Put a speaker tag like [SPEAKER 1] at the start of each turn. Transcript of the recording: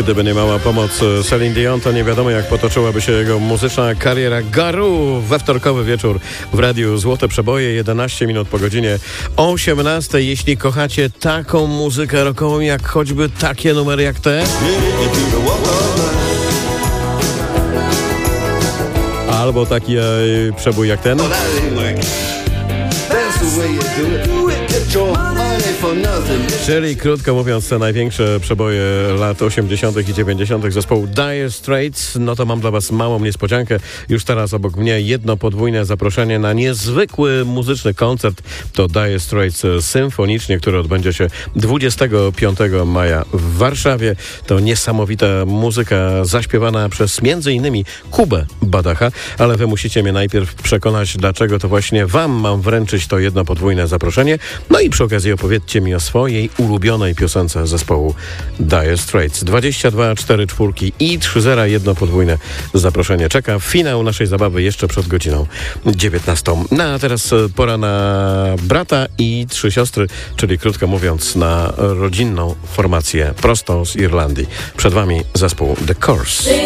[SPEAKER 1] Gdyby nie mała pomoc Celine Dion, to nie wiadomo, jak potoczyłaby się jego muzyczna kariera. Garu we wtorkowy wieczór w radiu Złote Przeboje, 11 minut po godzinie 18. Jeśli kochacie taką muzykę rockową, jak choćby takie numery jak te, albo taki przebój jak ten, czyli krótko mówiąc te największe przeboje lat 80. i 90. zespołu Dire Straits, no to mam dla was małą niespodziankę. Już teraz obok mnie jedno podwójne zaproszenie na niezwykły muzyczny koncert. To Dire Straits symfonicznie, który odbędzie się 25 maja w Warszawie. To niesamowita muzyka zaśpiewana przez m.in. Kubę Badacha, ale wy musicie mnie najpierw przekonać, dlaczego to właśnie wam mam wręczyć to jedno podwójne zaproszenie. No i przy okazji opowiedzcie mi o swojej ulubionej piosence zespołu Dire Straits. 22 4 4 i 3-0, jedno podwójne zaproszenie czeka. Finał naszej zabawy jeszcze przed godziną 19. No a teraz pora na brata i 3 siostry, czyli krótko mówiąc na rodzinną formację prosto z Irlandii. Przed wami zespół The Course.